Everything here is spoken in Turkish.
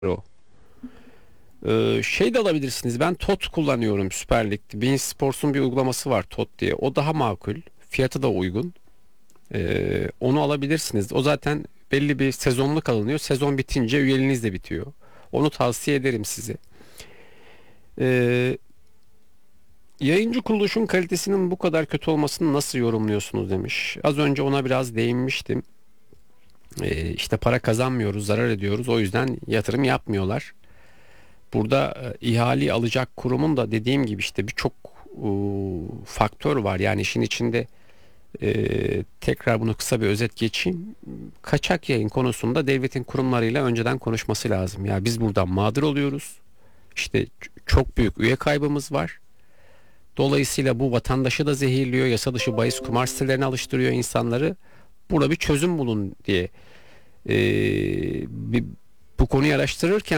o. Şey de alabilirsiniz. Ben TOT kullanıyorum Süper Lig'de. Bein Sports'un bir uygulaması var TOT diye. O daha makul. Fiyatı da uygun. Onu alabilirsiniz. O zaten belli bir sezonluk alınıyor. Sezon bitince üyeliğiniz de bitiyor. Onu tavsiye ederim size. Ee, Yayıncı kuruluşun kalitesinin bu kadar kötü olmasını nasıl yorumluyorsunuz demiş. Az önce ona biraz değinmiştim. İşte para kazanmıyoruz, zarar ediyoruz. O yüzden yatırım yapmıyorlar. Burada ihale alacak kurumun da dediğim gibi işte birçok faktör var. Yani işin içinde tekrar bunu kısa bir özet geçeyim. Kaçak yayın konusunda devletin kurumlarıyla önceden konuşması lazım. Ya biz buradan mağdur oluyoruz. İşte çok büyük üye kaybımız var. Dolayısıyla bu vatandaşı da zehirliyor. Yasa dışı bahis kumar sitelerine alıştırıyor insanları. Burada bir çözüm bulun diye e, bir, bu konuyu araştırırken